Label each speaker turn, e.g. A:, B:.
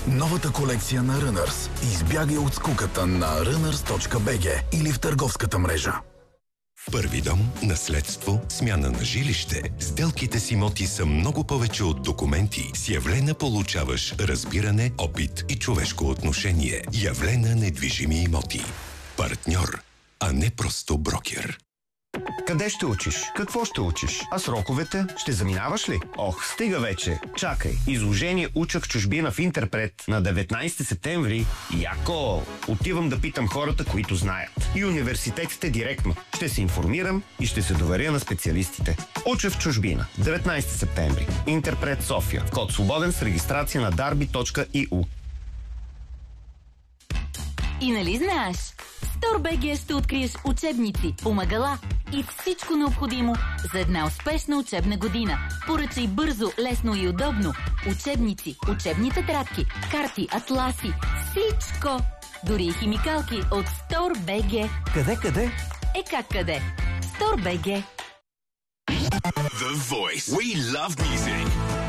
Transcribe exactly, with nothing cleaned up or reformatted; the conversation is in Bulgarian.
A: Новата колекция на Runners. Избягай от скуката на runners точка би джи или в търговската мрежа.
B: Първи дом, наследство, смяна на жилище. Сделките с имоти са много повече от документи. С Явлена получаваш разбиране, опит и човешко отношение. Явлена недвижими имоти. Партньор, а не просто брокер.
C: Къде ще учиш? Какво ще учиш? А сроковете? Ще заминаваш ли? Ох, стига вече! Чакай! Изложение «Уча в чужбина» в Интерпред на деветнайсети септември. Яко! Отивам да питам хората, които знаят. И университетите директно. Ще се информирам и ще се доверя на специалистите. Уча в чужбина. деветнайсети септември. Интерпред София. Вход свободен с регистрация на дарби точка и ю.
D: И нали знаеш? В StoreBG ще откриеш учебници, помагала и всичко необходимо за една успешна учебна година. Поръчай бързо, лесно и удобно. Учебници, учебни тетрадки, карти, атласи, всичко! Дори и химикалки от StoreBG.
E: Къде, къде?
D: Е как къде? StoreBG.
B: The Voice. We love music.